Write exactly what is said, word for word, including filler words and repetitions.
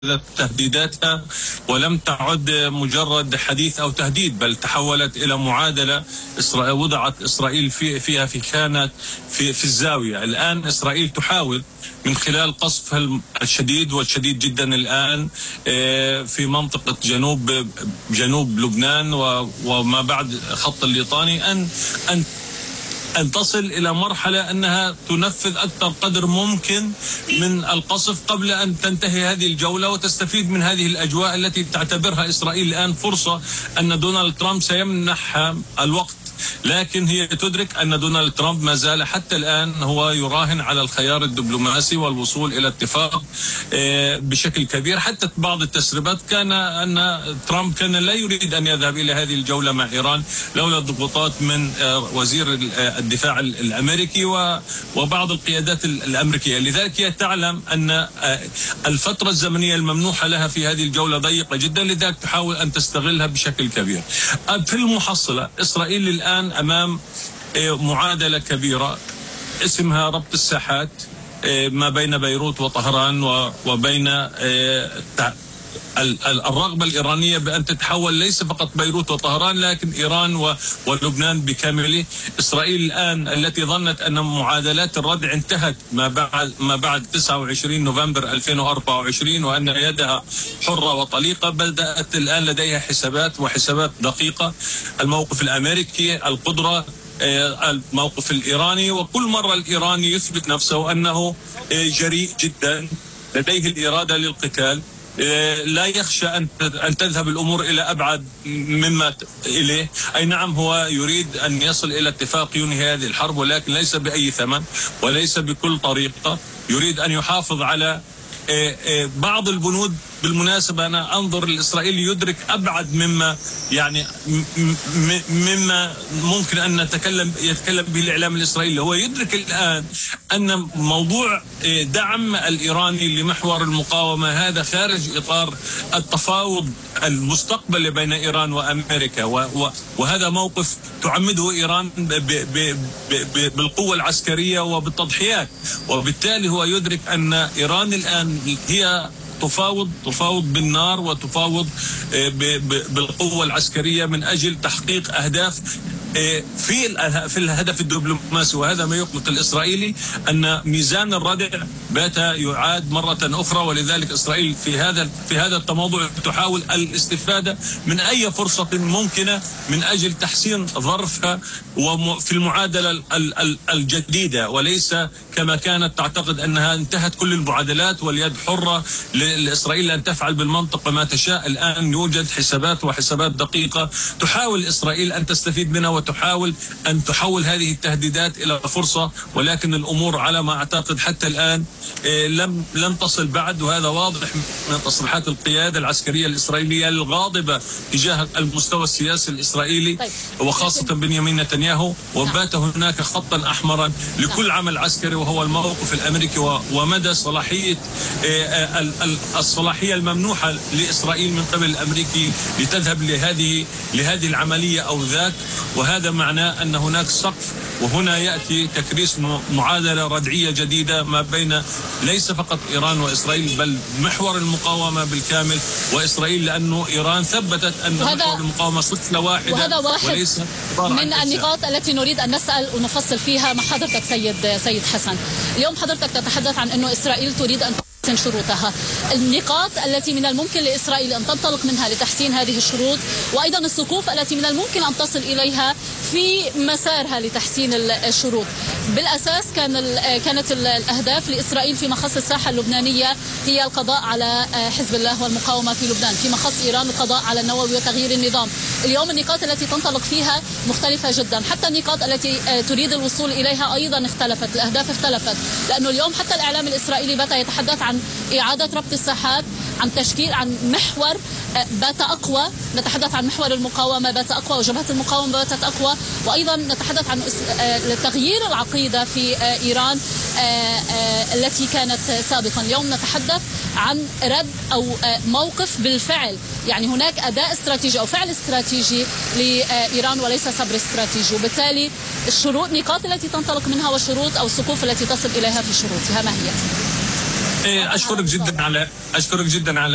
تهديداتها ولم تعد مجرد حديث أو تهديد، بل تحولت إلى معادلة وضعت إسرائيل في فيها في كانت في في الزاوية. الآن إسرائيل تحاول من خلال قصفها الشديد والشديد جدا الآن في منطقة جنوب جنوب لبنان وما بعد خط الليطاني أن أن أن تصل إلى مرحلة أنها تنفذ أكثر قدر ممكن من القصف قبل أن تنتهي هذه الجولة وتستفيد من هذه الأجواء التي تعتبرها إسرائيل الآن فرصة أن دونالد ترامب سيمنحها الوقت. لكن هي تدرك أن دونالد ترامب ما زال حتى الآن هو يراهن على الخيار الدبلوماسي والوصول إلى اتفاق بشكل كبير. حتى بعض التسريبات كان أن ترامب كان لا يريد أن يذهب إلى هذه الجولة مع إيران لولا الضغوطات من وزير الدفاع الأمريكي وبعض القيادات الأمريكية. لذلك هي تعلم أن الفترة الزمنية الممنوحة لها في هذه الجولة ضيقة جدا، لذلك تحاول أن تستغلها بشكل كبير. في المحصلة إسرائيل الآن أمام معادلة كبيرة اسمها ربط الساحات ما بين بيروت وطهران وبين الرغبة الإيرانية بأن تتحول ليس فقط بيروت وطهران لكن إيران ولبنان بكامله. إسرائيل الآن التي ظنت أن معادلات الردع انتهت ما بعد ما بعد تسعة وعشرين نوفمبر ألفين وأربعة وعشرين وأن يدها حرة وطليقة، بدأت الآن لديها حسابات وحسابات دقيقة. الموقف الأمريكي، القدرة، الموقف الإيراني، وكل مرة الإيراني يثبت نفسه أنه جريء جدا لديه الإرادة للقتال، لا يخشى أن أن تذهب الأمور إلى أبعد مما إليه. أي نعم هو يريد أن يصل إلى اتفاق ينهي هذه الحرب، ولكن ليس بأي ثمن وليس بكل طريقة. يريد أن يحافظ على بعض البنود. بالمناسبة أنا أنظر الإسرائيلي يدرك أبعد مما يعني مما ممكن أن نتكلم يتكلم به الإعلام الإسرائيلي. هو يدرك الآن أن موضوع دعم الإيراني لمحور المقاومة هذا خارج إطار التفاوض المستقبلي بين إيران وأمريكا، وهذا موقف تعمده إيران بالقوة العسكرية وبالتضحيات. وبالتالي هو يدرك أن إيران الآن هي تفاوض تفاوض بالنار وتفاوض بالقوة العسكرية من أجل تحقيق أهداف في في الهدف الدبلوماسي. وهذا ما يقلق الإسرائيلي أن ميزان الردع بات يعاد مرة أخرى، ولذلك إسرائيل في هذا في هذا التموضع تحاول الاستفادة من أي فرصة ممكنة من أجل تحسين ظرفها وفي المعادلة الجديدة، وليس كما كانت تعتقد أنها انتهت كل المعادلات واليد حرة لإسرائيل أن تفعل بالمنطقة ما تشاء. الآن يوجد حسابات وحسابات دقيقة تحاول إسرائيل أن تستفيد منها وتحاول أن تحول هذه التهديدات إلى فرصة، ولكن الأمور على ما أعتقد حتى الآن لم لم تصل بعد. وهذا واضح من تصريحات القيادة العسكرية الإسرائيلية الغاضبة تجاه المستوى السياسي الإسرائيلي وخاصة بنيامين نتنياهو. وبات هناك خطا أحمرا لكل عمل عسكري وهو الموقف الأمريكي ومدى صلاحية الصلاحية الممنوحة لإسرائيل من قبل الأمريكي لتذهب لهذه لهذه العملية أو ذاك. وهذا معناه أن هناك سقف، وهنا يأتي تكريس معادلة ردعية جديدة ما بين ليس فقط إيران وإسرائيل بل محور المقاومة بالكامل وإسرائيل، لأنه إيران ثبتت أن محور المقاومة سلسلة واحدة. وهذا واحد وليس من النقاط التي نريد أن نسأل ونفصل فيها مع حضرتك سيد سيد حسن. اليوم حضرتك تتحدث عن أنه إسرائيل تريد أن تحسن شروطها. النقاط التي من الممكن لإسرائيل أن تنطلق منها لتحسين هذه الشروط، وأيضا السقوف التي من الممكن أن تصل إليها في مسارها لتحسين الشروط. بالأساس كان كانت الأهداف لإسرائيل في مخص الساحة اللبنانية هي القضاء على حزب الله والمقاومة في لبنان، في مخص إيران القضاء على النووي وتغيير النظام. اليوم النقاط التي تنطلق فيها مختلفة جدا، حتى النقاط التي تريد الوصول إليها أيضا اختلفت، الأهداف اختلفت. لأنه اليوم حتى الإعلام الإسرائيلي بات يتحدث عن إعادة ربط الساحات، عن تشكيل عن محور بات أقوى. نتحدث عن محور المقاومة بات أقوى وجبهة المقاومة باتت أقوى، وأيضا نتحدث عن تغيير العقيدة في إيران التي كانت سابقا. اليوم نتحدث عن رد أو موقف بالفعل، يعني هناك أداء استراتيجي أو فعل استراتيجي لإيران وليس صبر استراتيجي. وبالتالي الشروط نقاط التي تنطلق منها والشروط أو السقوف التي تصل إليها في شروطها ما هي؟ أشكرك جدا على أشكرك جدا على